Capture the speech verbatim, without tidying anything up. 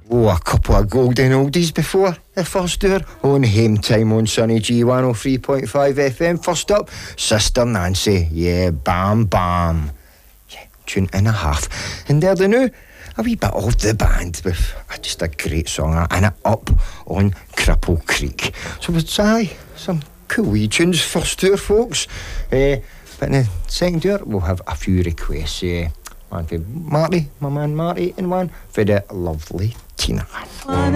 Oh, a couple of golden oldies before the first hour on Hame Time on Sunny G one oh three point five F M. First up, Sister Nancy, yeah, Bam Bam. Yeah, tune and a half. And there the new, a wee bit of the band with uh, just a great song and it up on Cripple Creek. So it's aye, some cool wee tunes first hour, folks. Uh, but in the second hour, we'll have a few requests. Uh, one for Marty, my man Marty, and one for the lovely Tina.